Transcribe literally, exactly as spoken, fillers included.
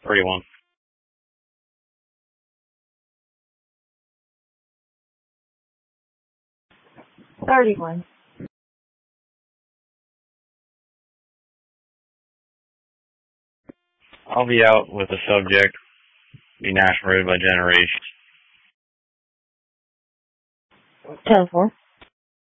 thirty-one. thirty-one. I'll be out with the subject, be National Road by Generations. ten four.